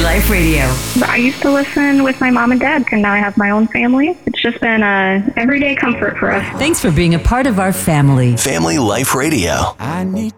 Life Radio. I used to listen with my mom and dad, and now I have my own family. It's just been a everyday comfort for us. Thanks for being a part of our family. Family Life Radio. I need